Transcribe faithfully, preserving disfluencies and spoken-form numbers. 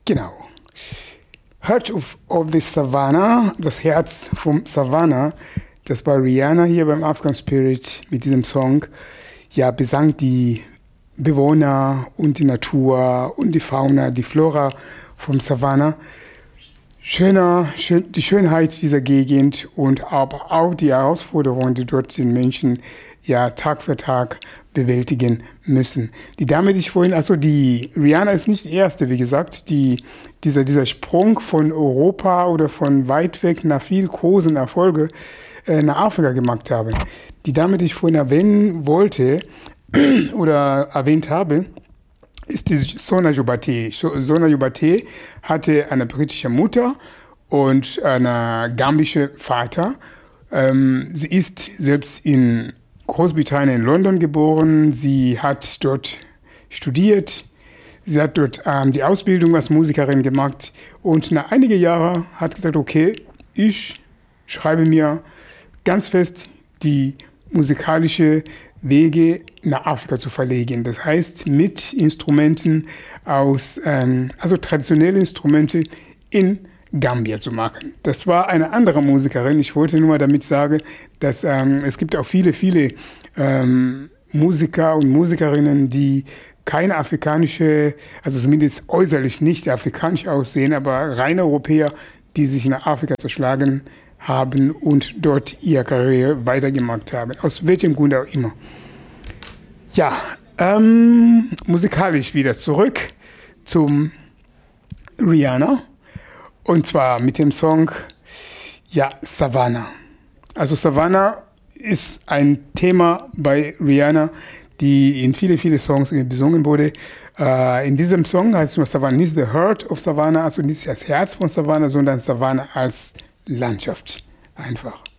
Genau. Heart of, of the Savannah, das Herz vom Savannah, das war Rihanna hier beim African Spirit mit diesem Song. Ja, besang die Bewohner und die Natur und die Fauna, die Flora vom Savannah. Schöner, schön, die Schönheit dieser Gegend und aber auch die Herausforderungen, die dort den Menschen ja Tag für Tag bewältigen müssen. Die Dame, die ich vorhin, also die Rihanna ist nicht die erste, wie gesagt, die dieser, dieser Sprung von Europa oder von weit weg nach viel großen Erfolge äh, nach Afrika gemacht haben. Die Dame, die ich vorhin erwähnen wollte oder erwähnt habe, ist die Sona Jobate. Sona Jobate hatte eine britische Mutter und einen gambischen Vater. Ähm, sie ist selbst in Großbritannien, in London geboren. Sie hat dort studiert. Sie hat dort ähm, die Ausbildung als Musikerin gemacht. Und nach einigen Jahren hat sie gesagt, okay, ich schreibe mir ganz fest die musikalische Wege nach Afrika zu verlegen. Das heißt, mit Instrumenten aus, ähm, also traditionelle Instrumente in Gambia zu machen. Das war eine andere Musikerin. Ich wollte nur mal damit sagen, dass ähm, es gibt auch viele, viele ähm, Musiker und Musikerinnen, die keine afrikanische, also zumindest äußerlich nicht afrikanisch aussehen, aber rein Europäer, die sich nach Afrika zerschlagen haben und dort ihre Karriere weitergemacht haben. Aus welchem Grund auch immer. Ja, ähm, musikalisch wieder zurück zum Rihanna. Und zwar mit dem Song, ja, Savannah. Also Savannah ist ein Thema bei Rihanna, die in viele, viele Songs besungen wurde. Uh, in diesem Song heißt es nur Savannah, nicht the heart of Savannah, also nicht das Herz von Savannah, sondern Savannah als Landschaft. Einfach.